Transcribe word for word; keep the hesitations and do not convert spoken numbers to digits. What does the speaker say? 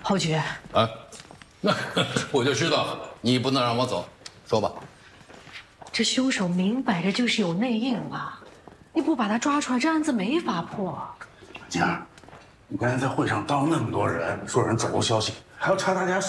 侯局， 啊，那我就知道你不能让我走，说吧。 这凶手明摆着就是有内应啊！你不把他抓出来，这案子没法破。 静儿，你刚才在会上叨那么多人，说人走漏消息，还要查大家。